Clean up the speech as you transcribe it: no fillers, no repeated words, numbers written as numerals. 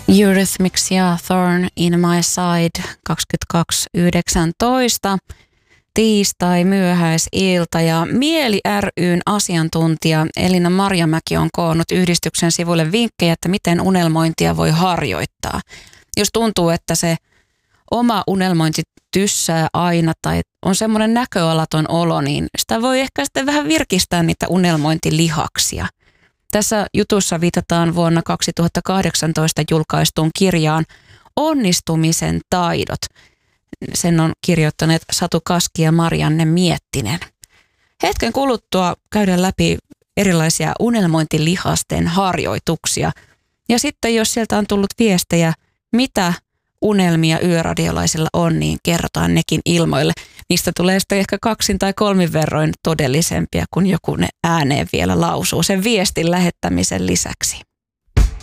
Eurythmics ja Thorn in My Side 22.19. Tiistai myöhäisilta ja Mieli ry:n asiantuntija Elina Marjamäki on koonnut yhdistyksen sivuille vinkkejä, että miten unelmointia voi harjoittaa. Jos tuntuu, että se oma unelmointi tyssää aina tai on semmoinen näköalaton olo, niin sitä voi ehkä sitten vähän virkistää niitä unelmointilihaksia. Tässä jutussa viitataan vuonna 2018 julkaistuun kirjaan Onnistumisen taidot. Sen on kirjoittaneet Satu Kaski ja Marianne Miettinen. Hetken kuluttua käydään läpi erilaisia unelmointilihasten harjoituksia. Ja sitten jos sieltä on tullut viestejä, mitä unelmia yöradiolaisilla on, niin kerrotaan nekin ilmoille. Niistä tulee sitten ehkä 2 tai 3 verroin todellisempia, kun joku ne ääneen vielä lausuu sen viestin lähettämisen lisäksi.